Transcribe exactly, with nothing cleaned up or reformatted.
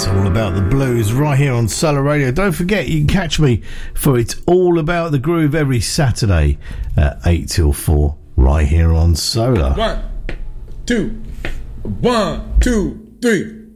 All About the Blues right here on Solar Radio. Don't forget, you can catch me for It's All About the Groove every Saturday at eight till four right here on Solar. One, two, one, two, three.